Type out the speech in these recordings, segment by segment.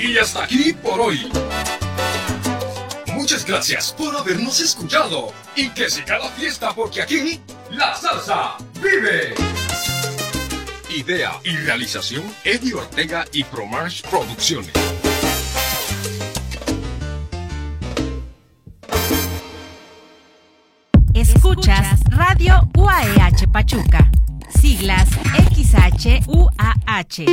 Y hasta aquí por hoy. Muchas gracias por habernos escuchado. Y que siga la fiesta porque aquí la salsa vive. Idea y realización Eddie Ortega y Promarch Producciones. Escuchas Radio UAEH Pachuca, siglas XHUAH,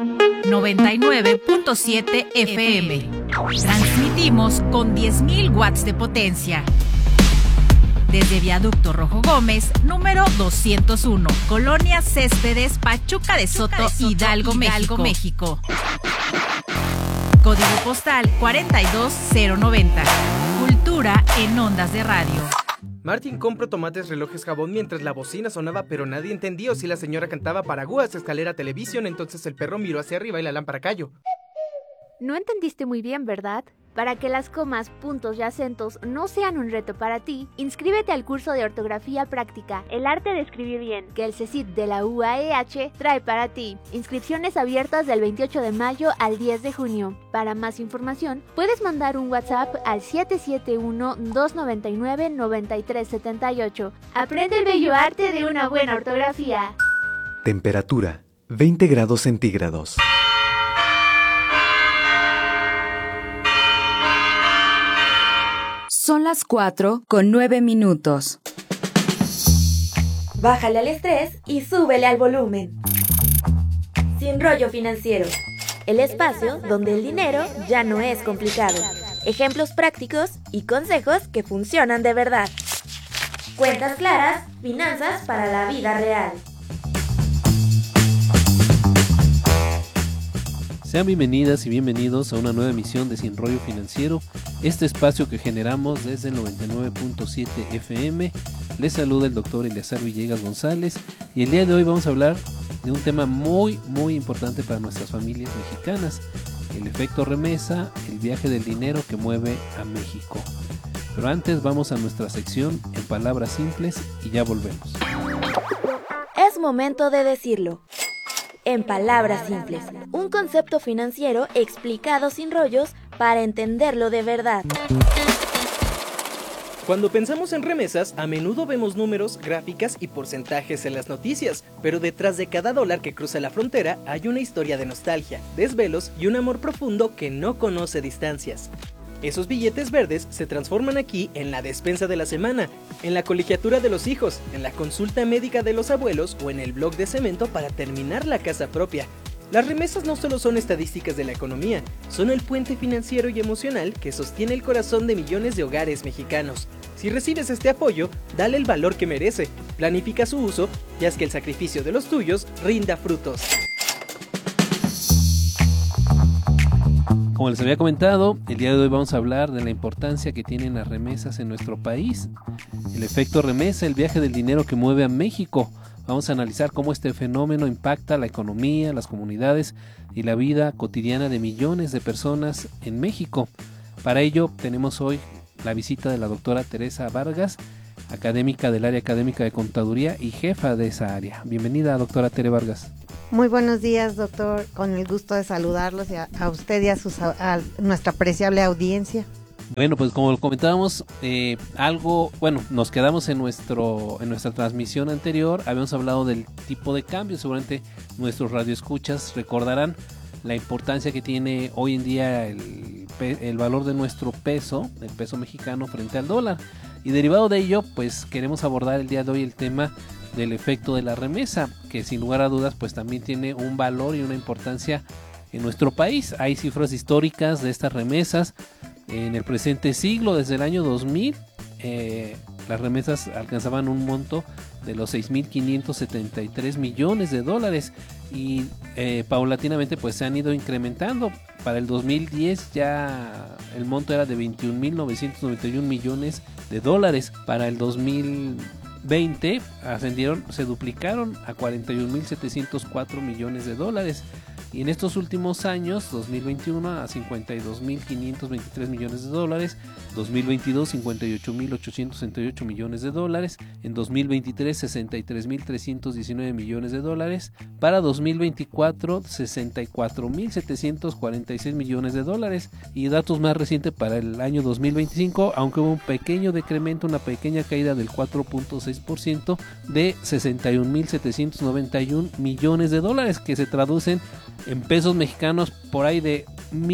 99.7 FM. Transmitimos con 10.000 watts de potencia. Desde Viaducto Rojo Gómez, número 201, Colonia Céspedes, Pachuca de Soto, Hidalgo, México. Código postal 42090. Cultura en ondas de radio. Martín compró tomates, relojes, jabón mientras la bocina sonaba, pero nadie entendió si la señora cantaba Paraguas, escalera, televisión. Entonces el perro miró hacia arriba y la lámpara cayó. No entendiste muy bien, ¿verdad? Para que las comas, puntos y acentos no sean un reto para ti, inscríbete al curso de ortografía práctica, El arte de escribir bien, que el CECIT de la UAEH trae para ti. Inscripciones abiertas del 28 de mayo al 10 de junio. Para más información, puedes mandar un WhatsApp al 771-299-9378. Aprende el bello arte de una buena ortografía. Temperatura, 20 grados centígrados. Son las 4:09. Bájale al estrés y súbele al volumen. Sin rollo financiero. El espacio donde el dinero ya no es complicado. Ejemplos prácticos y consejos que funcionan de verdad. Cuentas claras, finanzas para la vida real. Sean bienvenidas y bienvenidos a una nueva emisión de Sin Rollo Financiero, este espacio que generamos desde el 99.7 FM. Les saluda el doctor Eleazar Villegas González y el día de hoy vamos a hablar de un tema muy importante para nuestras familias mexicanas: el efecto remesa, el viaje del dinero que mueve a México. Pero antes vamos a nuestra sección en palabras simples y ya volvemos. Es momento de decirlo. En palabras simples, un concepto financiero explicado sin rollos para entenderlo de verdad. Cuando pensamos en remesas, a menudo vemos números, gráficas y porcentajes en las noticias, pero detrás de cada dólar que cruza la frontera hay una historia de nostalgia, desvelos y un amor profundo que no conoce distancias. Esos billetes verdes se transforman aquí en la despensa de la semana, en la colegiatura de los hijos, en la consulta médica de los abuelos o en el bloc de cemento para terminar la casa propia. Las remesas no solo son estadísticas de la economía, son el puente financiero y emocional que sostiene el corazón de millones de hogares mexicanos. Si recibes este apoyo, dale el valor que merece, planifica su uso y haz que el sacrificio de los tuyos rinda frutos. Como les había comentado, el día de hoy vamos a hablar de la importancia que tienen las remesas en nuestro país. El efecto remesa, el viaje del dinero que mueve a México. Vamos a analizar cómo este fenómeno impacta la economía, las comunidades y la vida cotidiana de millones de personas en México. Para ello tenemos hoy la visita de la doctora Teresa Vargas, académica del área académica de contaduría y jefa de esa área. Bienvenida, doctora Tere Vargas. Muy buenos días, doctor, con el gusto de saludarlos y a usted y a nuestra apreciable audiencia. Bueno, pues como comentábamos, nos quedamos en nuestra transmisión anterior, habíamos hablado del tipo de cambio. Seguramente nuestros radioescuchas recordarán la importancia que tiene hoy en día el valor de nuestro peso, el peso mexicano frente al dólar. Y derivado de ello, pues queremos abordar el día de hoy el tema del efecto de la remesa, que sin lugar a dudas pues también tiene un valor y una importancia en nuestro país. Hay cifras históricas de estas remesas. En el presente siglo, desde el año 2000, las remesas alcanzaban un monto de los 6.573 millones de dólares y paulatinamente pues se han ido incrementando. Para el 2010 ya el monto era de 21.991 millones de dólares. Para el 2020 se duplicaron a 41.704 millones de dólares. y en estos últimos años, 2021 a 52.523 millones de dólares, 2022 58.868 millones de dólares, en 2023 63.319 millones de dólares, para 2024 64.746 millones de dólares, y datos más recientes para el año 2025, aunque hubo un pequeño decremento, una pequeña caída del 4.6% de 61.791 millones de dólares, que se traducen en pesos mexicanos por ahí de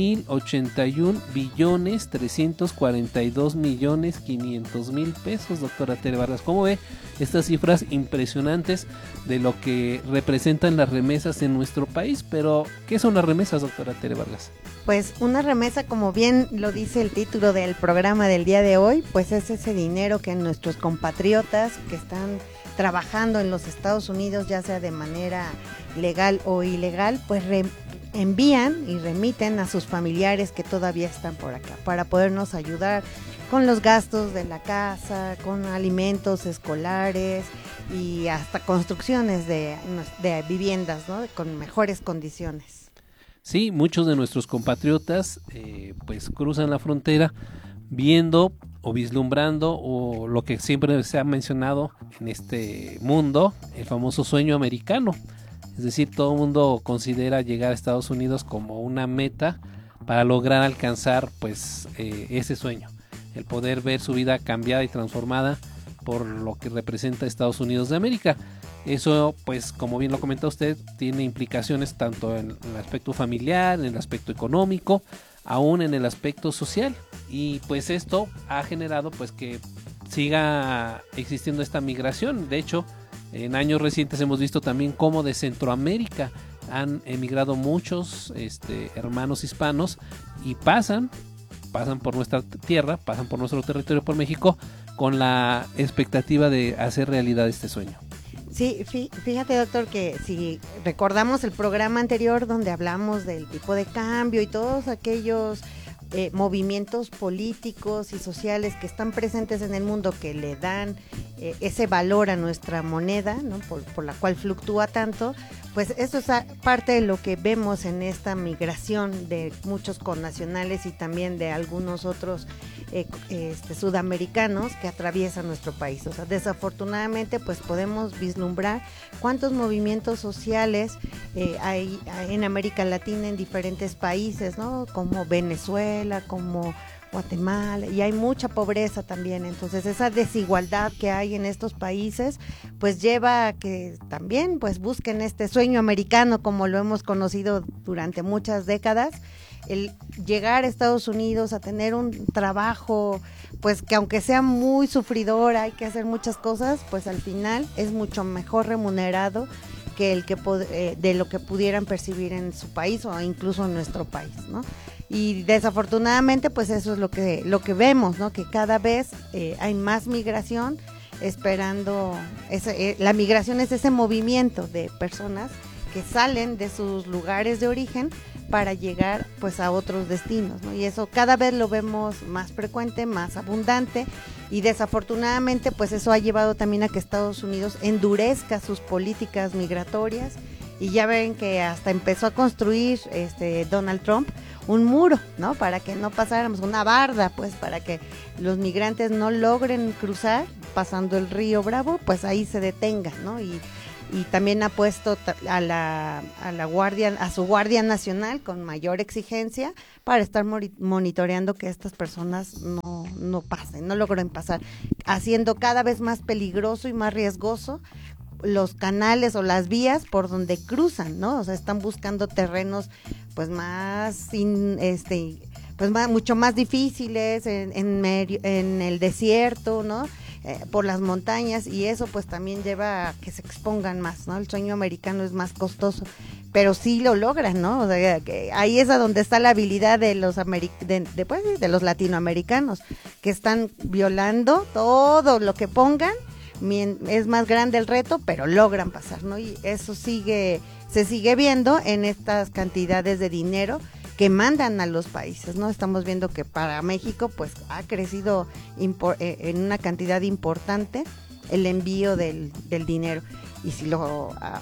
1,081,342,500,000 pesos, doctora Tere Vargas. ¿Cómo ve estas cifras impresionantes de lo que representan las remesas en nuestro país? Pero, ¿qué son las remesas, doctora Tere Vargas? Pues una remesa, como bien lo dice el título del programa del día de hoy, pues es ese dinero que nuestros compatriotas que están trabajando en los Estados Unidos, ya sea de manera legal o ilegal, pues envían y remiten a sus familiares que todavía están por acá, para podernos ayudar con los gastos de la casa, con alimentos escolares y hasta construcciones de viviendas, ¿no? Con mejores condiciones. Sí, muchos de nuestros compatriotas pues cruzan la frontera viendo o vislumbrando, o lo que siempre se ha mencionado en este mundo, el famoso sueño americano. Es decir, todo el mundo considera llegar a Estados Unidos como una meta para lograr alcanzar pues ese sueño, el poder ver su vida cambiada y transformada por lo que representa Estados Unidos de América. Eso, pues, como bien lo comenta usted, tiene implicaciones tanto en el aspecto familiar, en el aspecto económico, aún en el aspecto social, y pues esto ha generado pues que siga existiendo esta migración. De hecho, en años recientes hemos visto también cómo de Centroamérica han emigrado muchos hermanos hispanos y pasan por nuestra tierra, pasan por nuestro territorio, por México, con la expectativa de hacer realidad este sueño. Sí, fíjate, doctor, que si recordamos el programa anterior donde hablamos del tipo de cambio y todos aquellos movimientos políticos y sociales que están presentes en el mundo, que le dan ese valor a nuestra moneda, ¿no? por la cual fluctúa tanto, pues eso es parte de lo que vemos en esta migración de muchos connacionales y también de algunos otros sudamericanos que atraviesan nuestro país. O sea, desafortunadamente pues podemos vislumbrar cuántos movimientos sociales hay en América Latina, en diferentes países, ¿no? Como Venezuela, como Guatemala, y hay mucha pobreza también. Entonces esa desigualdad que hay en estos países pues lleva a que también pues busquen este sueño americano, como lo hemos conocido durante muchas décadas, el llegar a Estados Unidos a tener un trabajo pues que aunque sea muy sufridor, hay que hacer muchas cosas, pues al final es mucho mejor remunerado que el que de lo que pudieran percibir en su país o incluso en nuestro país, ¿no? Y desafortunadamente pues eso es lo que vemos, ¿no? Que cada vez hay más migración, esperando la migración es ese movimiento de personas que salen de sus lugares de origen para llegar pues a otros destinos, ¿no? Y eso cada vez lo vemos más frecuente, más abundante, y desafortunadamente pues eso ha llevado también a que Estados Unidos endurezca sus políticas migratorias, y ya ven que hasta empezó a construir Donald Trump un muro, ¿no? Para que no pasáramos, una barda, pues para que los migrantes no logren cruzar pasando el río Bravo, pues ahí se detengan, ¿no? Y también ha puesto a su Guardia Nacional con mayor exigencia para estar monitoreando que estas personas no pasen, no logren pasar, haciendo cada vez más peligroso y más riesgoso los canales o las vías por donde cruzan, ¿no? O sea, están buscando terrenos pues mucho más difíciles en el desierto, ¿no? Por las montañas, y eso pues también lleva a que se expongan más, ¿no? El sueño americano es más costoso, pero sí lo logran, ¿no? O sea, que ahí es a donde está la habilidad de los de los latinoamericanos, que están violando todo lo que pongan. Es más grande el reto, pero logran pasar, ¿no? Y eso se sigue viendo en estas cantidades de dinero que mandan a los países, ¿no? Estamos viendo que para México pues ha crecido en una cantidad importante el envío del dinero, y si lo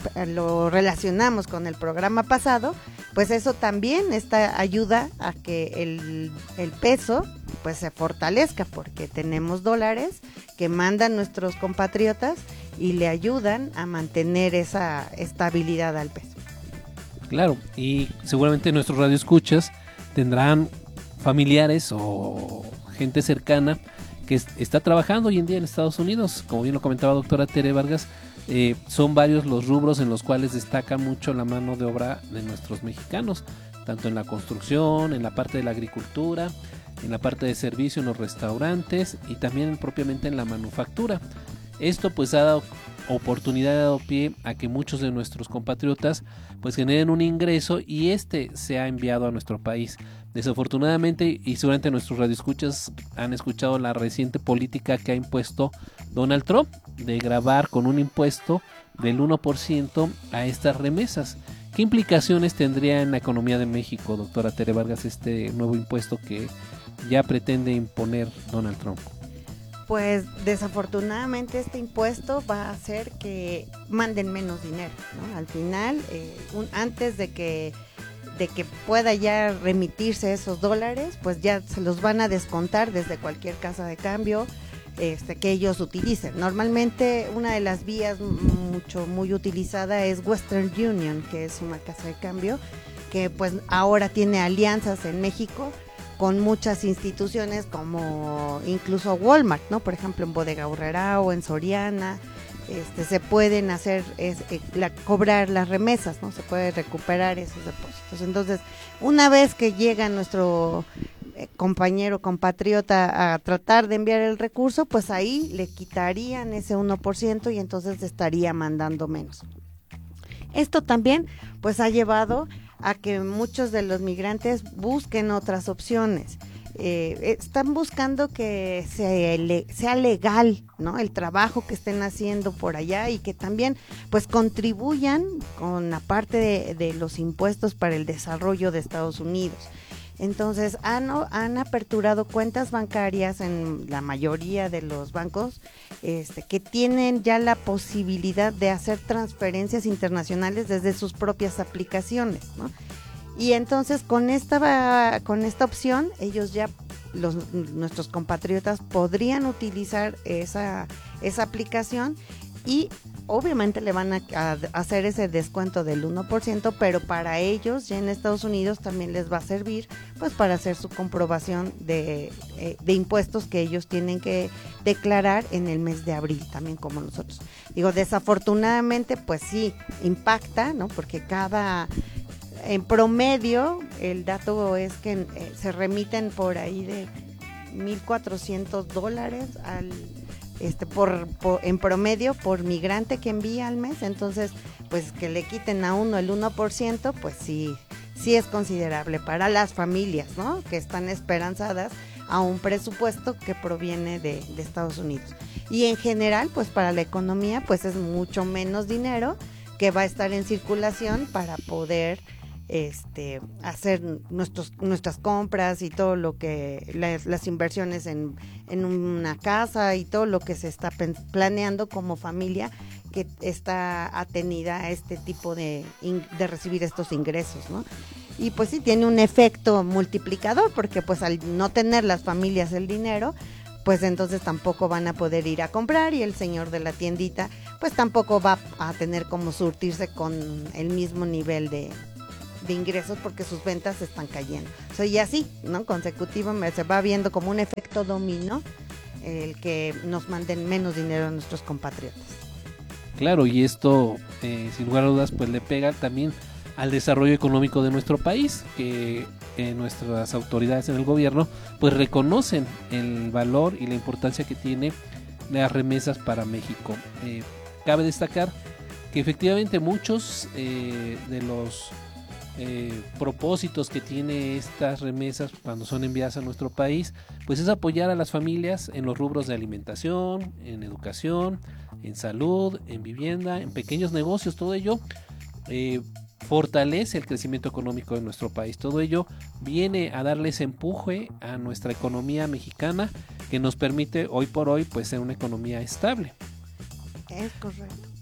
lo relacionamos con el programa pasado, pues eso también ayuda a que el peso pues se fortalezca, porque tenemos dólares que mandan nuestros compatriotas y le ayudan a mantener esa estabilidad al peso. Claro, y seguramente nuestros radioescuchas tendrán familiares o gente cercana que está trabajando hoy en día en Estados Unidos. Como bien lo comentaba doctora Tere Vargas, son varios los rubros en los cuales destaca mucho la mano de obra de nuestros mexicanos, tanto en la construcción, en la parte de la agricultura, en la parte de servicio, en los restaurantes y también propiamente en la manufactura. Esto pues ha dado oportunidad, ha dado pie a que muchos de nuestros compatriotas pues generen un ingreso y se ha enviado a nuestro país. Desafortunadamente, y seguramente nuestros radioescuchas han escuchado la reciente política que ha impuesto Donald Trump de gravar con un impuesto del 1% a estas remesas. ¿Qué implicaciones tendría en la economía de México, doctora Tere Vargas, este nuevo impuesto que ya pretende imponer Donald Trump? Pues desafortunadamente este impuesto va a hacer que manden menos dinero, ¿no? Al final, antes de que pueda ya remitirse esos dólares, pues ya se los van a descontar desde cualquier casa de cambio que ellos utilicen. Normalmente una de las vías muy utilizada es Western Union, que es una casa de cambio que pues ahora tiene alianzas en México con muchas instituciones como incluso Walmart, ¿no? Por ejemplo, en Bodega Aurrerá o en Soriana, se pueden hacer cobrar las remesas, ¿no? Se puede recuperar esos depósitos. Entonces, una vez que llega nuestro compañero, compatriota a tratar de enviar el recurso, pues ahí le quitarían ese 1% y entonces estaría mandando menos. Esto también pues ha llevado a que muchos de los migrantes busquen otras opciones. Están buscando que sea legal, ¿no? El trabajo que estén haciendo por allá y que también pues contribuyan con la parte de los impuestos para el desarrollo de Estados Unidos. Entonces han aperturado cuentas bancarias en la mayoría de los bancos que tienen ya la posibilidad de hacer transferencias internacionales desde sus propias aplicaciones, ¿no? Y entonces con esta opción ellos ya nuestros compatriotas podrían utilizar esa aplicación y obviamente le van a hacer ese descuento del 1%, pero para ellos ya en Estados Unidos también les va a servir pues para hacer su comprobación de impuestos que ellos tienen que declarar en el mes de abril, también como nosotros. Digo, desafortunadamente pues sí impacta, ¿no? Porque en promedio el dato es que se remiten por ahí de $1,400 en promedio por migrante que envía al mes. Entonces pues que le quiten a uno el 1%, pues sí es considerable para las familias, ¿no? Que están esperanzadas a un presupuesto que proviene de Estados Unidos. Y en general pues para la economía pues es mucho menos dinero que va a estar en circulación para poder hacer nuestras compras y todo lo que las inversiones en una casa y todo lo que se está planeando como familia que está atenida a este tipo de recibir estos ingresos, ¿no? Y pues sí tiene un efecto multiplicador porque pues al no tener las familias el dinero, pues entonces tampoco van a poder ir a comprar y el señor de la tiendita pues tampoco va a tener como surtirse con el mismo nivel de ingresos porque sus ventas están cayendo. O sea, y así, ¿no? Consecutivo se va viendo como un efecto dominó el que nos manden menos dinero a nuestros compatriotas. Claro, y esto sin lugar a dudas pues le pega también al desarrollo económico de nuestro país, que nuestras autoridades en el gobierno pues reconocen el valor y la importancia que tiene las remesas para México. Cabe destacar que efectivamente muchos de los propósitos que tiene estas remesas cuando son enviadas a nuestro país pues es apoyar a las familias en los rubros de alimentación, en educación, en salud, en vivienda, en pequeños negocios. Todo ello fortalece el crecimiento económico de nuestro país. Todo ello viene a darles empuje a nuestra economía mexicana que nos permite hoy por hoy pues ser una economía estable. Es correcto.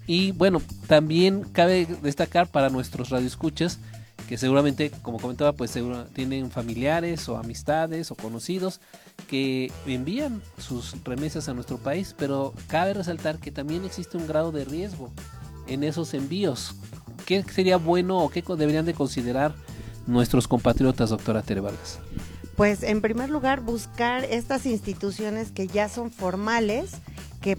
Y bueno, también cabe destacar para nuestros radioescuchas que seguramente, como comentaba, pues seguro tienen familiares o amistades o conocidos que envían sus remesas a nuestro país, pero cabe resaltar que también existe un grado de riesgo en esos envíos. ¿Qué sería bueno o qué deberían de considerar nuestros compatriotas, doctora Tere Vargas? Pues en primer lugar buscar estas instituciones que ya son formales, que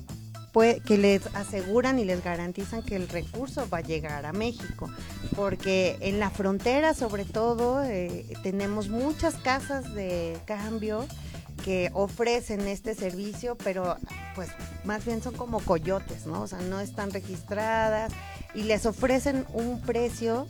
les aseguran y les garantizan que el recurso va a llegar a México, porque en la frontera sobre todo tenemos muchas casas de cambio que ofrecen este servicio, pero pues más bien son como coyotes, ¿no? O sea, no están registradas y les ofrecen un precio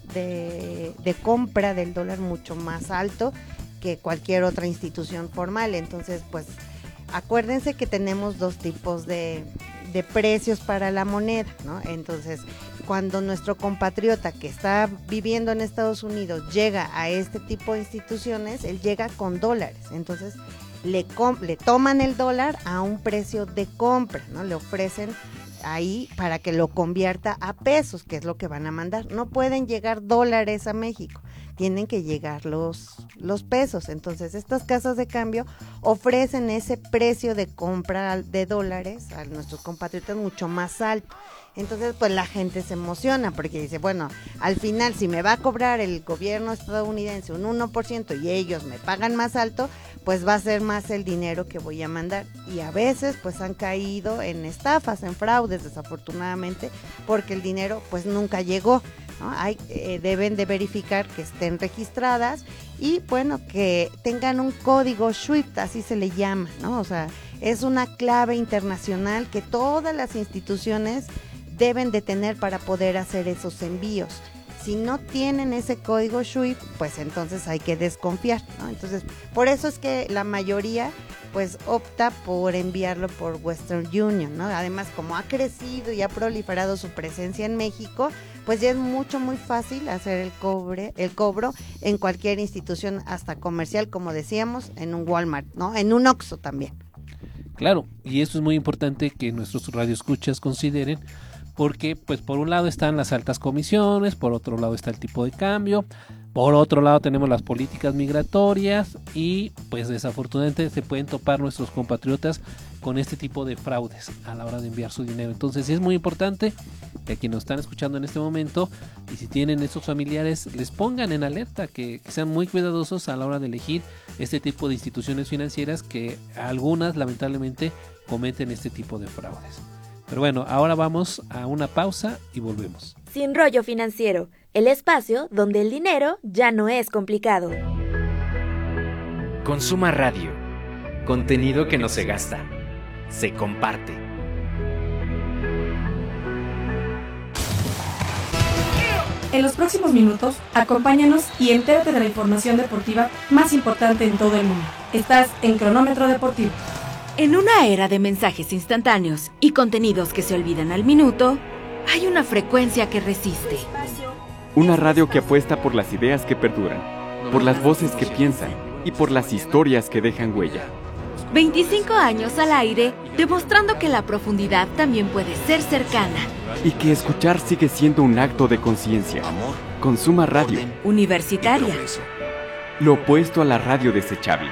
de compra del dólar mucho más alto que cualquier otra institución formal. Entonces, pues acuérdense que tenemos dos tipos de precios para la moneda, ¿no? Entonces, cuando nuestro compatriota que está viviendo en Estados Unidos llega a este tipo de instituciones, él llega con dólares. Entonces, le toman el dólar a un precio de compra, ¿no? Le ofrecen ahí para que lo convierta a pesos, que es lo que van a mandar. No pueden llegar dólares a México, tienen que llegar los pesos. Entonces estas casas de cambio ofrecen ese precio de compra de dólares a nuestros compatriotas mucho más alto. Entonces pues la gente se emociona porque dice, bueno, al final si me va a cobrar el gobierno estadounidense un 1% y ellos me pagan más alto, pues va a ser más el dinero que voy a mandar. Y a veces pues han caído en estafas, en fraudes desafortunadamente, porque el dinero pues nunca llegó, ¿no? Deben de verificar que estén registradas y bueno, que tengan un código SWIFT, así se le llama, ¿no? O sea, es una clave internacional que todas las instituciones deben de tener para poder hacer esos envíos. Si no tienen ese código SWIFT, pues entonces hay que desconfiar, ¿no? Entonces, por eso es que la mayoría pues opta por enviarlo por Western Union, ¿no? Además, como ha crecido y ha proliferado su presencia en México, pues ya es muy fácil hacer el cobro en cualquier institución, hasta comercial, como decíamos, en un Walmart, ¿no? En un Oxxo también. Claro, y esto es muy importante que nuestros radioescuchas consideren, porque pues por un lado están las altas comisiones, por otro lado está el tipo de cambio, por otro lado tenemos las políticas migratorias y pues desafortunadamente se pueden topar nuestros compatriotas con este tipo de fraudes a la hora de enviar su dinero. Entonces es muy importante que a quienes nos están escuchando en este momento y si tienen esos familiares les pongan en alerta, que sean muy cuidadosos a la hora de elegir este tipo de instituciones financieras, que algunas lamentablemente cometen este tipo de fraudes. Pero bueno, ahora vamos a una pausa y volvemos. Sin Rollo Financiero, el espacio donde el dinero ya no es complicado. Consuma Radio. Contenido que no se gasta, se comparte. En los próximos minutos, acompáñanos y entérate de la información deportiva más importante en todo el mundo. Estás en Cronómetro Deportivo. En una era de mensajes instantáneos y contenidos que se olvidan al minuto, hay una frecuencia que resiste. Una radio que apuesta por las ideas que perduran, por las voces que piensan y por las historias que dejan huella. 25 años al aire, demostrando que la profundidad también puede ser cercana. Y que escuchar sigue siendo un acto de conciencia. Consuma Radio. Universitaria. Lo opuesto a la radio desechable.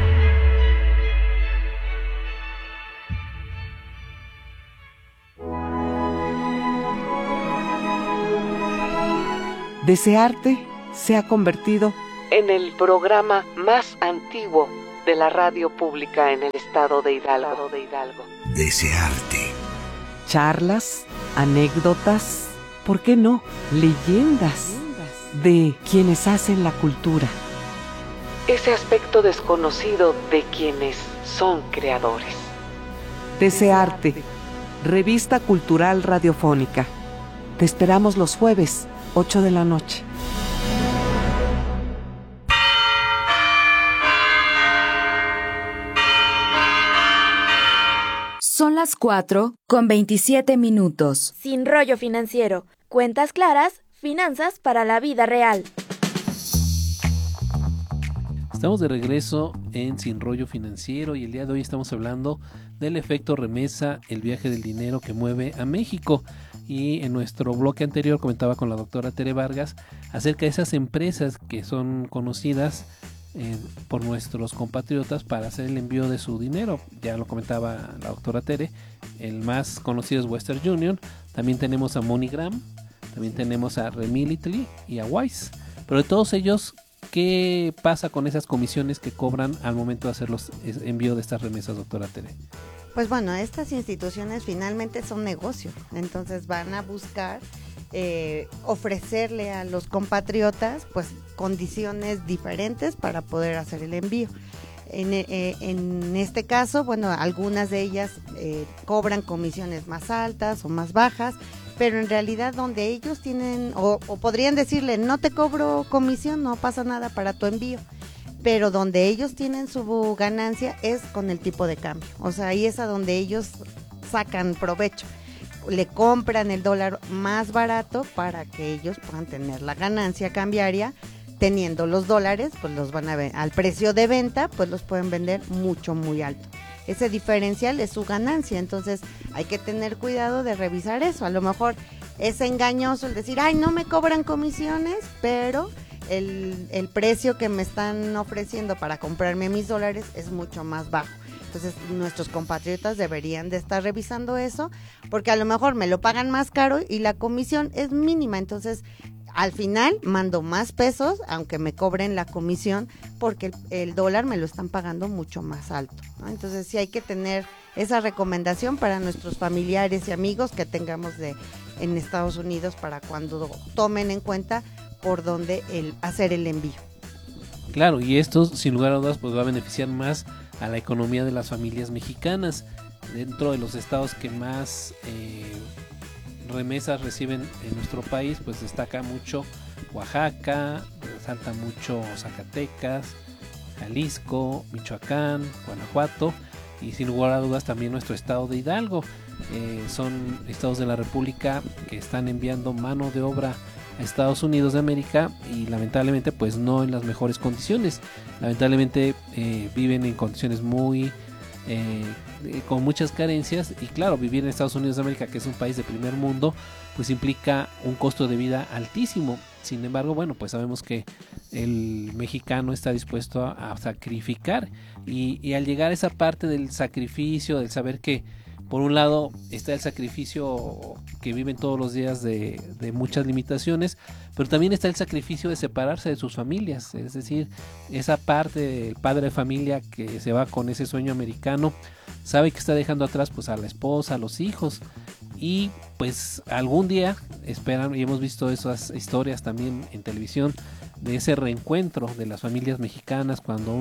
Desearte se ha convertido en el programa más antiguo de la radio pública en el estado de Hidalgo. Desearte. Charlas, anécdotas, ¿por qué no? Leyendas de quienes hacen la cultura. Ese aspecto desconocido de quienes son creadores. Desearte. Revista Cultural Radiofónica. Te esperamos los jueves, 8 de la noche. Son las 4:27. Sin Rollo Financiero. Cuentas claras, finanzas para la vida real. Estamos de regreso en Sin Rollo Financiero y el día de hoy estamos hablando del efecto remesa, el viaje del dinero que mueve a México. y en nuestro bloque anterior comentaba con la doctora Tere Vargas acerca de esas empresas que son conocidas por nuestros compatriotas para hacer el envío de su dinero. Ya lo comentaba la doctora Tere, el más conocido es Western Union, también tenemos a MoneyGram, también tenemos a Remitly y a Wise, pero de todos ellos, ¿qué pasa con esas comisiones que cobran al momento de hacer los envíos de estas remesas, doctora Tere? Pues bueno, estas instituciones finalmente son negocio, entonces van a buscar ofrecerle a los compatriotas pues condiciones diferentes para poder hacer el envío. En este caso, bueno, algunas de ellas cobran comisiones más altas o más bajas, pero en realidad donde ellos tienen, o podrían decirle, no te cobro comisión, no pasa nada para tu envío, pero donde ellos tienen su ganancia es con el tipo de cambio, o sea, ahí es a donde ellos sacan provecho, le compran el dólar más barato para que ellos puedan tener la ganancia cambiaria, teniendo los dólares, pues los van a ver al precio de venta, pues los pueden vender muy alto. Ese diferencial es su ganancia, entonces hay que tener cuidado de revisar eso. A lo mejor es engañoso el decir, ay, no me cobran comisiones, pero el precio que me están ofreciendo para comprarme mis dólares es mucho más bajo. Entonces nuestros compatriotas deberían de estar revisando eso, porque a lo mejor me lo pagan más caro y la comisión es mínima, entonces al final mando más pesos, aunque me cobren la comisión, porque el dólar me lo están pagando mucho más alto, ¿no? Entonces sí hay que tener esa recomendación para nuestros familiares y amigos que tengamos en Estados Unidos para cuando tomen en cuenta por dónde hacer el envío. Claro, y esto sin lugar a dudas pues va a beneficiar más a la economía de las familias mexicanas. Dentro de los estados que más remesas reciben en nuestro país, pues destaca mucho Oaxaca, resalta mucho Zacatecas, Jalisco, Michoacán, Guanajuato y sin lugar a dudas también nuestro estado de Hidalgo. Son estados de la República que están enviando mano de obra a Estados Unidos de América y lamentablemente pues no en las mejores condiciones. Lamentablemente viven en condiciones muy con muchas carencias y claro, vivir en Estados Unidos de América, que es un país de primer mundo, pues implica un costo de vida altísimo. Sin embargo, bueno, pues sabemos que el mexicano está dispuesto a sacrificar y al llegar a esa parte del sacrificio, del saber que por un lado está el sacrificio que viven todos los días de muchas limitaciones, pero también está el sacrificio de separarse de sus familias, es decir, esa parte del padre de familia que se va con ese sueño americano, sabe que está dejando atrás pues a la esposa, a los hijos, y pues algún día esperan, y hemos visto esas historias también en televisión, de ese reencuentro de las familias mexicanas cuando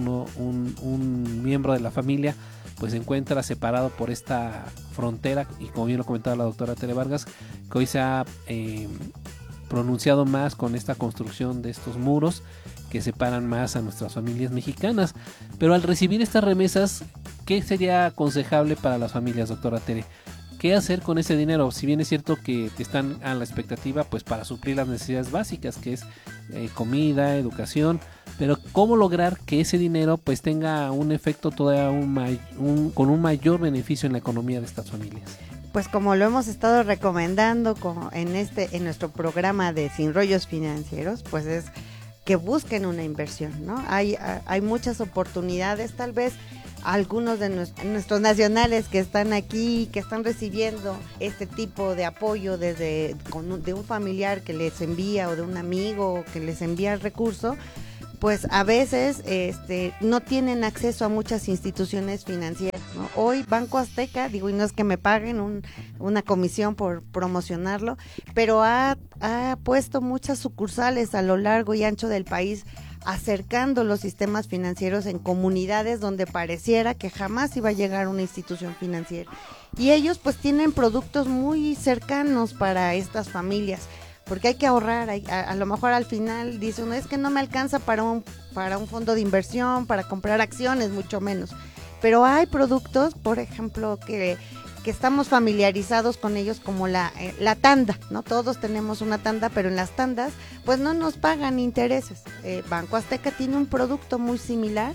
un miembro de la familia pues se encuentra separado por esta frontera, y como bien lo comentaba la doctora Tere Vargas, que hoy se ha pronunciado más con esta construcción de estos muros que separan más a nuestras familias mexicanas. Pero al recibir estas remesas, ¿qué sería aconsejable para las familias, doctora Tere? ¿Qué hacer con ese dinero? Si bien es cierto que están a la expectativa pues para suplir las necesidades básicas, que es comida, educación, pero ¿cómo lograr que ese dinero pues tenga un efecto todavía con un mayor beneficio en la economía de estas familias? Pues como lo hemos estado recomendando en nuestro programa de Sin Rollos Financieros, pues es que busquen una inversión, ¿no? Hay muchas oportunidades, tal vez algunos de nuestros nacionales que están aquí, que están recibiendo este tipo de apoyo de un familiar que les envía o de un amigo que les envía el recurso, pues a veces no tienen acceso a muchas instituciones financieras, ¿no? Hoy Banco Azteca, digo, y no es que me paguen una comisión por promocionarlo, pero ha puesto muchas sucursales a lo largo y ancho del país, acercando los sistemas financieros en comunidades donde pareciera que jamás iba a llegar una institución financiera. Y ellos pues tienen productos muy cercanos para estas familias, porque hay que ahorrar, a lo mejor al final dice uno, es que no me alcanza para un fondo de inversión, para comprar acciones, mucho menos. Pero hay productos, por ejemplo, que estamos familiarizados con ellos como la tanda, ¿no? Todos tenemos una tanda, pero en las tandas pues no nos pagan intereses. Banco Azteca tiene un producto muy similar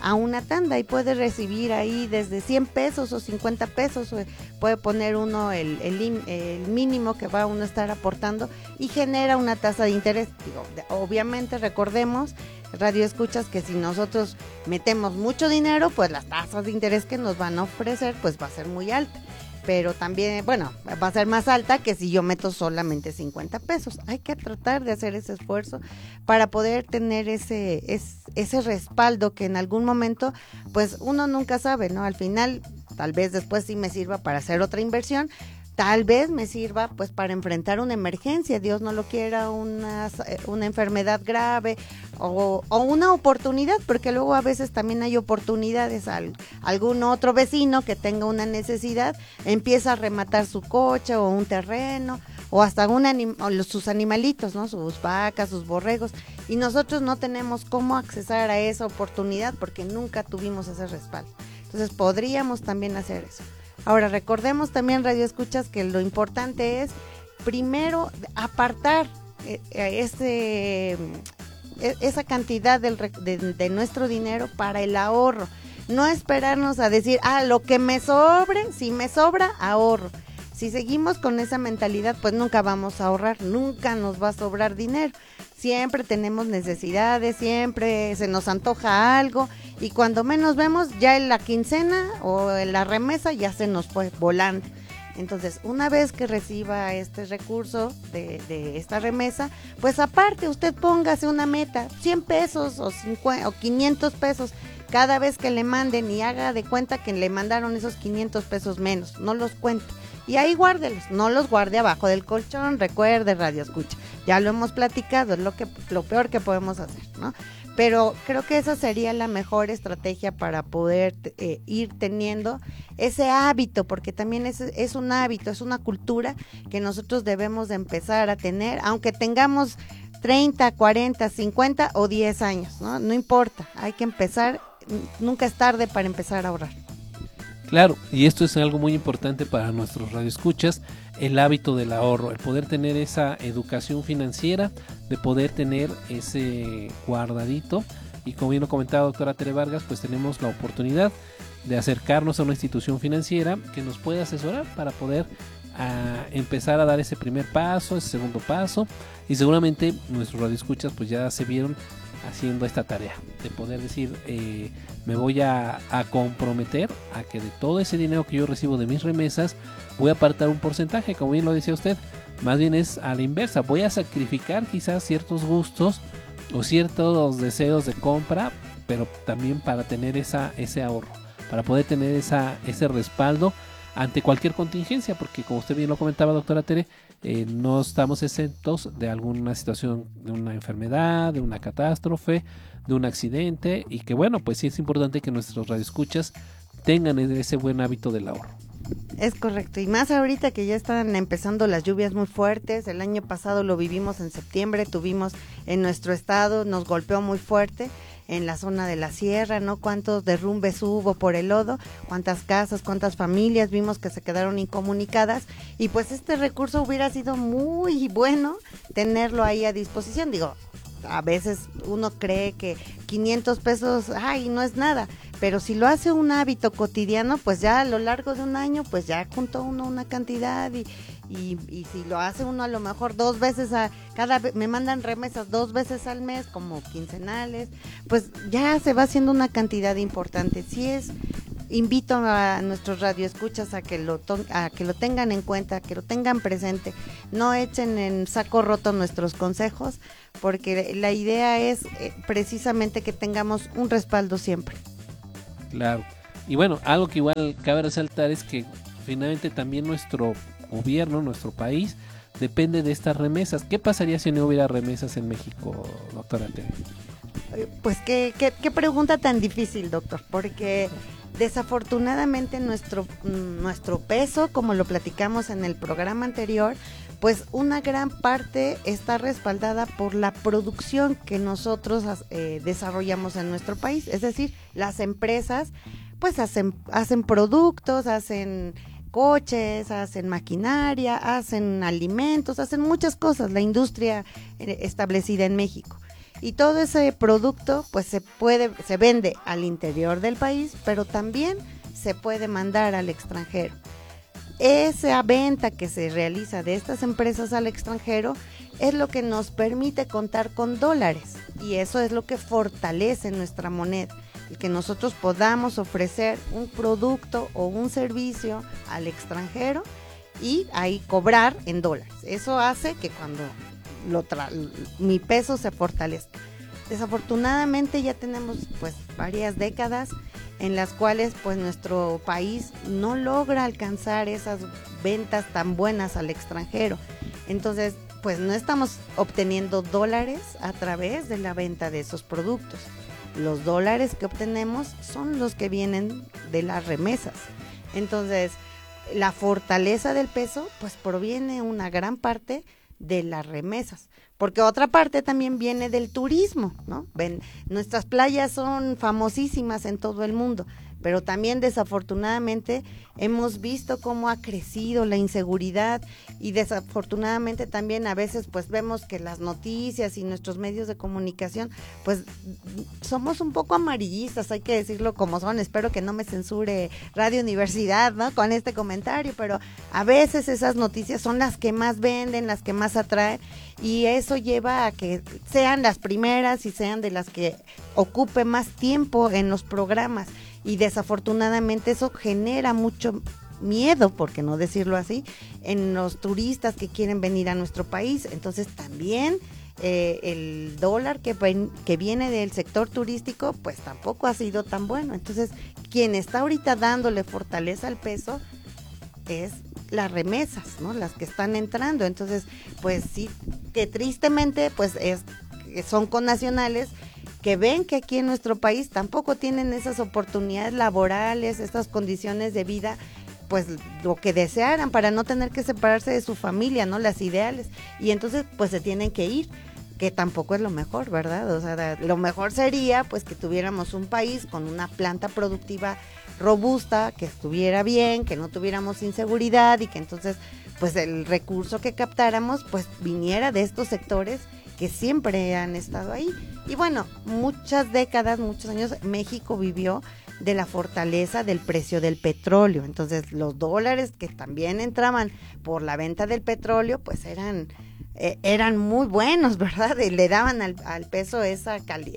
a una tanda y puede recibir ahí desde 100 pesos o 50 pesos, puede poner uno el mínimo que va a uno estar aportando y genera una tasa de interés. Digo, obviamente recordemos, radio escuchas, que si nosotros metemos mucho dinero, pues las tasas de interés que nos van a ofrecer pues va a ser muy alta. Pero también, bueno, va a ser más alta que si yo meto solamente 50 pesos. Hay que tratar de hacer ese esfuerzo para poder tener ese respaldo que en algún momento, pues uno nunca sabe, ¿no? Al final, tal vez después sí me sirva para hacer otra inversión, tal vez me sirva pues para enfrentar una emergencia, Dios no lo quiera, una enfermedad grave o una oportunidad, porque luego a veces también hay oportunidades. Algún otro vecino que tenga una necesidad empieza a rematar su coche o un terreno o hasta sus animalitos, ¿no? Sus vacas, sus borregos, y nosotros no tenemos cómo accesar a esa oportunidad porque nunca tuvimos ese respaldo. Entonces podríamos también hacer eso. Ahora, recordemos también, radio escuchas, que lo importante es primero apartar esa cantidad de nuestro dinero para el ahorro. No esperarnos a decir, lo que me sobre, si me sobra, ahorro. Si seguimos con esa mentalidad, pues nunca vamos a ahorrar, nunca nos va a sobrar dinero. Siempre tenemos necesidades, siempre se nos antoja algo y cuando menos vemos ya en la quincena o en la remesa ya se nos fue volando. Entonces, una vez que reciba este recurso de esta remesa, pues aparte usted póngase una meta, 100 pesos o 50 o 500 pesos cada vez que le manden, y haga de cuenta que le mandaron esos 500 pesos menos, no los cuente. Y ahí guárdelos, no los guarde abajo del colchón, recuerde, radio escucha, ya lo hemos platicado, es lo peor que podemos hacer, ¿no? Pero creo que esa sería la mejor estrategia para poder ir teniendo ese hábito, porque también es un hábito, es una cultura que nosotros debemos de empezar a tener, aunque tengamos 30, 40, 50 o 10 años, ¿no? No importa, hay que empezar, nunca es tarde para empezar a ahorrar. Claro, y esto es algo muy importante para nuestros radioescuchas, el hábito del ahorro, el poder tener esa educación financiera, de poder tener ese guardadito, y como bien lo comentaba doctora Tere Vargas, pues tenemos la oportunidad de acercarnos a una institución financiera que nos pueda asesorar para poder empezar a dar ese primer paso, ese segundo paso, y seguramente nuestros radioescuchas pues ya se vieron haciendo esta tarea de poder decir, me voy a comprometer a que de todo ese dinero que yo recibo de mis remesas voy a apartar un porcentaje, como bien lo decía usted, más bien es a la inversa, voy a sacrificar quizás ciertos gustos o ciertos deseos de compra, pero también para tener ese ahorro, para poder tener ese respaldo ante cualquier contingencia, porque como usted bien lo comentaba, doctora Tere, no estamos exentos de alguna situación, de una enfermedad, de una catástrofe, de un accidente, y que bueno, pues sí es importante que nuestros radioescuchas tengan ese buen hábito del ahorro. Es correcto, y más ahorita que ya están empezando las lluvias muy fuertes. El año pasado lo vivimos en septiembre, tuvimos en nuestro estado, nos golpeó muy fuerte en la zona de la sierra, ¿no? Cuántos derrumbes hubo por el lodo, cuántas casas, cuántas familias vimos que se quedaron incomunicadas, y pues este recurso hubiera sido muy bueno tenerlo ahí a disposición. Digo, a veces uno cree que 500 pesos, no es nada, pero si lo hace un hábito cotidiano, pues ya a lo largo de un año, pues ya juntó uno una cantidad, y si lo hace uno a lo mejor 2 veces me mandan remesas 2 veces al mes, como quincenales, pues ya se va haciendo una cantidad importante. Invito a nuestros radioescuchas a que lo tengan en cuenta, que lo tengan presente, no echen en saco roto nuestros consejos, porque la idea es precisamente que tengamos un respaldo siempre. Claro, y bueno, algo que igual cabe resaltar es que finalmente también nuestro gobierno, nuestro país, depende de estas remesas. ¿Qué pasaría si no hubiera remesas en México, doctora Tere? Pues qué pregunta tan difícil, doctor, porque desafortunadamente nuestro peso, como lo platicamos en el programa anterior, pues una gran parte está respaldada por la producción que nosotros desarrollamos en nuestro país. Es decir, las empresas pues hacen productos, hacen coches, hacen maquinaria, hacen alimentos, hacen muchas cosas, la industria establecida en México. y todo ese producto pues se vende al interior del país, pero también se puede mandar al extranjero. Esa venta que se realiza de estas empresas al extranjero es lo que nos permite contar con dólares, y eso es lo que fortalece nuestra moneda, el que nosotros podamos ofrecer un producto o un servicio al extranjero y ahí cobrar en dólares. Eso hace que cuando mi peso se fortalezca. Desafortunadamente ya tenemos pues varias décadas en las cuales pues nuestro país no logra alcanzar esas ventas tan buenas al extranjero. Entonces pues no estamos obteniendo dólares a través de la venta de esos productos. Los dólares que obtenemos son los que vienen de las remesas. Entonces la fortaleza del peso pues proviene una gran parte de las remesas, porque otra parte también viene del turismo, ¿no? Nuestras playas son famosísimas en todo el mundo, pero también desafortunadamente hemos visto cómo ha crecido la inseguridad, y desafortunadamente también a veces pues vemos que las noticias y nuestros medios de comunicación pues somos un poco amarillistas, hay que decirlo como son. Espero que no me censure Radio Universidad, ¿no?, con este comentario, pero a veces esas noticias son las que más venden, las que más atraen, y eso lleva a que sean las primeras y sean de las que ocupe más tiempo en los programas, y desafortunadamente eso genera mucho miedo, por qué no decirlo así, en los turistas que quieren venir a nuestro país. Entonces también el dólar que viene del sector turístico pues tampoco ha sido tan bueno. Entonces quien está ahorita dándole fortaleza al peso es las remesas, ¿no?, las que están entrando. Entonces pues sí, que tristemente pues son connacionales que ven que aquí en nuestro país tampoco tienen esas oportunidades laborales, estas condiciones de vida, pues lo que desearan para no tener que separarse de su familia, ¿no?, las ideales, y entonces pues se tienen que ir, que tampoco es lo mejor, ¿verdad? O sea, lo mejor sería pues que tuviéramos un país con una planta productiva robusta, que estuviera bien, que no tuviéramos inseguridad, y que entonces pues el recurso que captáramos pues viniera de estos sectores que siempre han estado ahí. Y bueno, muchas décadas, muchos años, México vivió de la fortaleza del precio del petróleo. Entonces los dólares que también entraban por la venta del petróleo pues eran muy buenos, ¿verdad? Y le daban al peso esa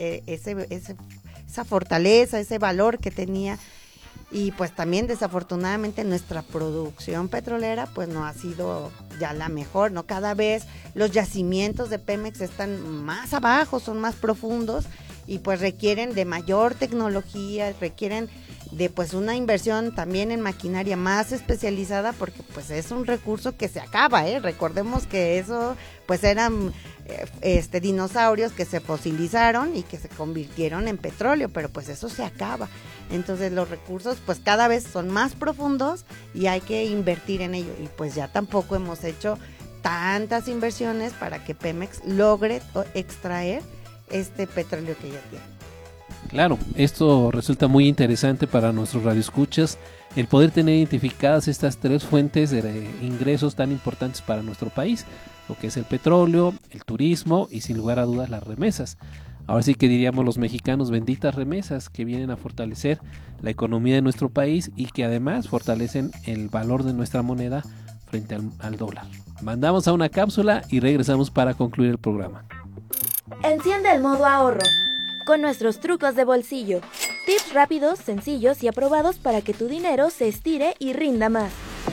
fortaleza, ese valor que tenía. Y pues también desafortunadamente nuestra producción petrolera pues no ha sido ya la mejor, ¿no? Cada vez los yacimientos de Pemex están más abajo, son más profundos, y pues requieren de mayor tecnología, requieren de pues una inversión también en maquinaria más especializada, porque pues es un recurso que se acaba, recordemos que eso pues eran dinosaurios que se fosilizaron y que se convirtieron en petróleo, pero pues eso se acaba. Entonces los recursos pues cada vez son más profundos y hay que invertir en ello, y pues ya tampoco hemos hecho tantas inversiones para que Pemex logre extraer este petróleo que ya tiene. Claro, esto resulta muy interesante para nuestros radioescuchas, el poder tener identificadas estas tres fuentes de ingresos tan importantes para nuestro país, lo que es el petróleo, el turismo y sin lugar a dudas las remesas. Ahora sí que diríamos los mexicanos, benditas remesas que vienen a fortalecer la economía de nuestro país y que además fortalecen el valor de nuestra moneda frente al dólar. Mandamos a una cápsula y regresamos para concluir el programa. Enciende el modo ahorro con nuestros trucos de bolsillo. Tips rápidos, sencillos y aprobados para que tu dinero se estire y rinda más.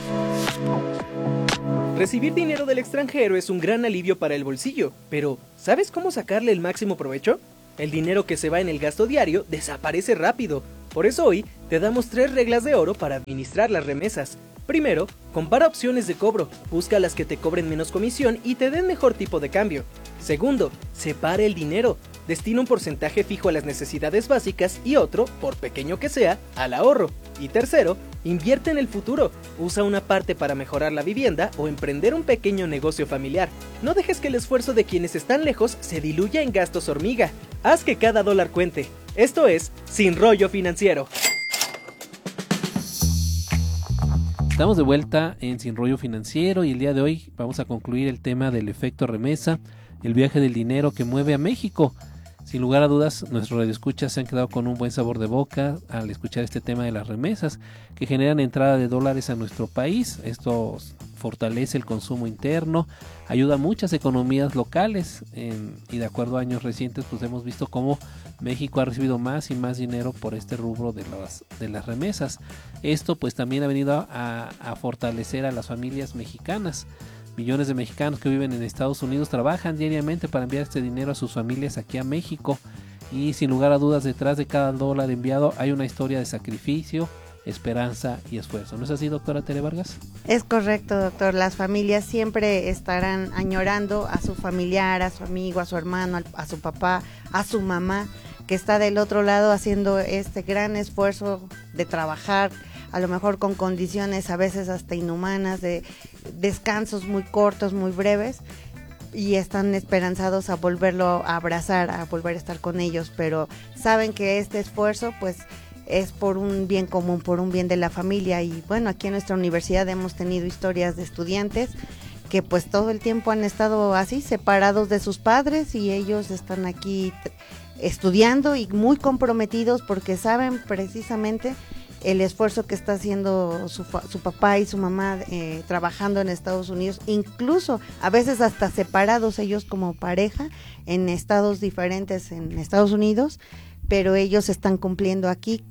Recibir dinero del extranjero es un gran alivio para el bolsillo, pero ¿sabes cómo sacarle el máximo provecho? El dinero que se va en el gasto diario desaparece rápido. Por eso hoy te damos 3 reglas de oro para administrar las remesas. Primero, compara opciones de cobro, busca las que te cobren menos comisión y te den mejor tipo de cambio. Segundo, separa el dinero, destina un porcentaje fijo a las necesidades básicas y otro, por pequeño que sea, al ahorro. Y tercero, invierte en el futuro, usa una parte para mejorar la vivienda o emprender un pequeño negocio familiar. No dejes que el esfuerzo de quienes están lejos se diluya en gastos hormiga. Haz que cada dólar cuente. Esto es Sin Rollo Financiero. Estamos de vuelta en Sin Rollo Financiero y el día de hoy vamos a concluir el tema del efecto remesa, el viaje del dinero que mueve a México. Sin lugar a dudas, nuestros radioescuchas se han quedado con un buen sabor de boca al escuchar este tema de las remesas que generan entrada de dólares a nuestro país. Esto fortalece el consumo interno, ayuda a muchas economías locales y de acuerdo a años recientes pues hemos visto cómo México ha recibido más y más dinero por este rubro de las remesas. Esto pues también ha venido a fortalecer a las familias mexicanas. Millones de mexicanos que viven en Estados Unidos trabajan diariamente para enviar este dinero a sus familias aquí a México y sin lugar a dudas detrás de cada dólar enviado hay una historia de sacrificio, esperanza y esfuerzo. ¿No es así, doctora Tere Vargas? Es correcto, doctor. Las familias siempre estarán añorando a su familiar, a su amigo, a su hermano, a su papá, a su mamá, que está del otro lado haciendo este gran esfuerzo de trabajar, a lo mejor con condiciones a veces hasta inhumanas, de descansos muy cortos, muy breves, y están esperanzados a volverlo a abrazar, a volver a estar con ellos, pero saben que este esfuerzo pues es por un bien común, por un bien de la familia. Y bueno, aquí en nuestra universidad hemos tenido historias de estudiantes que pues todo el tiempo han estado así, separados de sus padres, y ellos están aquí estudiando y muy comprometidos porque saben precisamente el esfuerzo que está haciendo su papá y su mamá trabajando en Estados Unidos, incluso a veces hasta separados ellos como pareja en estados diferentes en Estados Unidos, pero ellos están cumpliendo aquí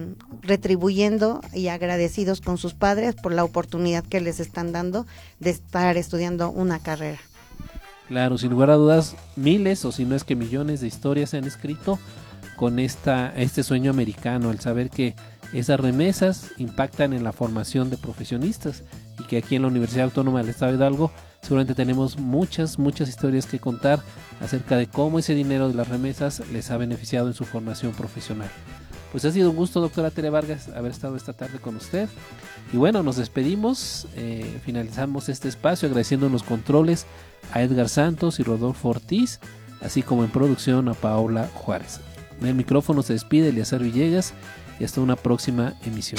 retribuyendo y agradecidos con sus padres por la oportunidad que les están dando de estar estudiando una carrera. Claro, sin lugar a dudas, miles o si no es que millones de historias se han escrito con este sueño americano, el saber que esas remesas impactan en la formación de profesionistas y que aquí en la Universidad Autónoma del Estado de Hidalgo seguramente tenemos muchas historias que contar acerca de cómo ese dinero de las remesas les ha beneficiado en su formación profesional. Pues ha sido un gusto, doctora Tere Vargas, haber estado esta tarde con usted. Y bueno, nos despedimos, finalizamos este espacio agradeciendo los controles a Edgar Santos y Rodolfo Ortiz, así como en producción a Paola Juárez. En el micrófono se despide Eliazar Villegas y hasta una próxima emisión.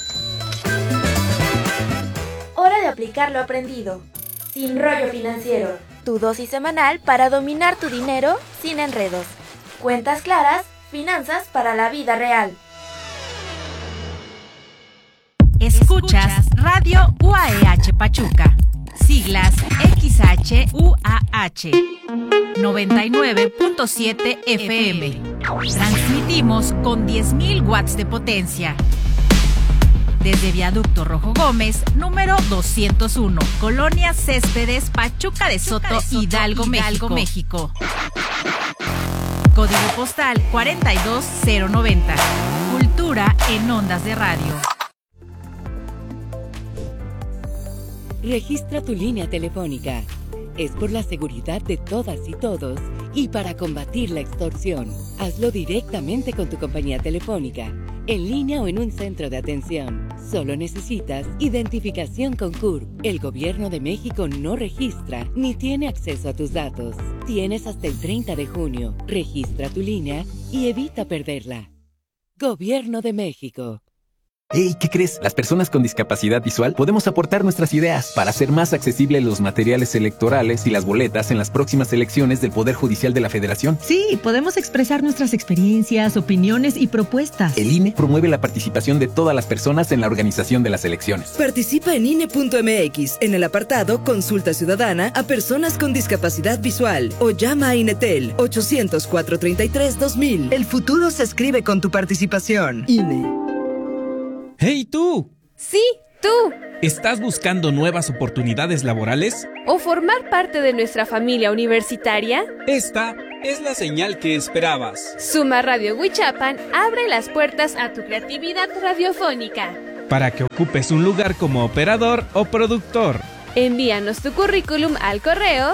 Hora de aplicar lo aprendido. Sin rollo financiero. Tu dosis semanal para dominar tu dinero sin enredos. Cuentas claras, finanzas para la vida real. Escuchas Radio UAEH Pachuca. Siglas XHUAH 99.7 FM. Transmitimos con 10.000 watts de potencia. Desde Viaducto Rojo Gómez, número 201, Colonia Céspedes, Pachuca de Soto, Hidalgo, México. Código postal 42090. Cultura en ondas de radio. Registra tu línea telefónica. Es por la seguridad de todas y todos y para combatir la extorsión. Hazlo directamente con tu compañía telefónica, en línea o en un centro de atención. Solo necesitas identificación con CURP. El Gobierno de México no registra ni tiene acceso a tus datos. Tienes hasta el 30 de junio. Registra tu línea y evita perderla. Gobierno de México. Hey, ¿qué crees? Las personas con discapacidad visual podemos aportar nuestras ideas para hacer más accesibles los materiales electorales y las boletas en las próximas elecciones del Poder Judicial de la Federación. Sí, podemos expresar nuestras experiencias, opiniones y propuestas. El INE promueve la participación de todas las personas en la organización de las elecciones. Participa en INE.mx en el apartado Consulta Ciudadana a personas con discapacidad visual o llama a INETEL 800-433-2000. El futuro se escribe con tu participación. INE. ¡Hey, tú! Sí, tú. ¿Estás buscando nuevas oportunidades laborales? ¿O formar parte de nuestra familia universitaria? Esta es la señal que esperabas. Suma Radio Huichapan abre las puertas a tu creatividad radiofónica. Para que ocupes un lugar como operador o productor. Envíanos tu currículum al correo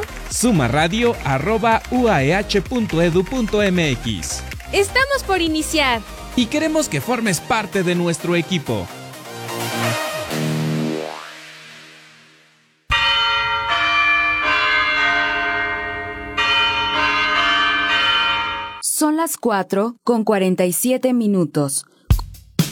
sumaradio@uaeh.edu.mx. Estamos por iniciar. Y queremos que formes parte de nuestro equipo. Son las 4:47 minutos.